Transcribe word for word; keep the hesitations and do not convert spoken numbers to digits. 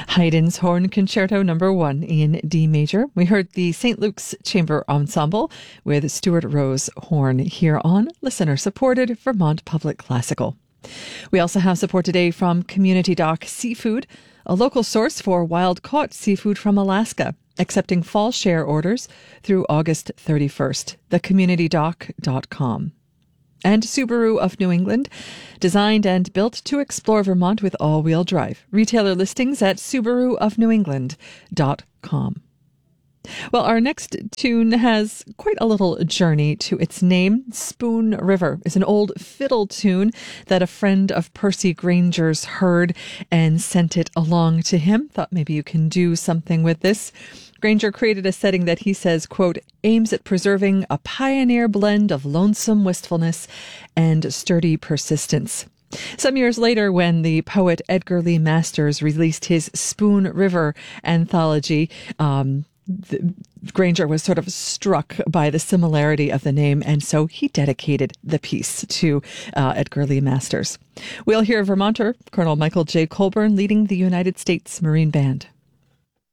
Haydn's Horn Concerto Number One in D major. We heard the Saint Luke's Chamber Ensemble with Stuart Rose Horn here on listener-supported Vermont Public Classical. We also have support today from Community Dock Seafood, a local source for wild-caught seafood from Alaska, accepting fall share orders through August thirty-first. the community dock dot com. And Subaru of New England, designed and built to explore Vermont with all-wheel drive. Retailer listings at subaru of new england dot com. Well, our next tune has quite a little journey to its name. Spoon River is an old fiddle tune that a friend of Percy Granger's heard and sent it along to him. Thought maybe you can do something with this. Granger created a setting that he says, quote, aims at preserving a pioneer blend of lonesome wistfulness and sturdy persistence. Some years later, when the poet Edgar Lee Masters released his Spoon River anthology, um, the, Granger was sort of struck by the similarity of the name, and so he dedicated the piece to uh, Edgar Lee Masters. We'll hear Vermonter Colonel Michael J. Colburn leading the United States Marine Band.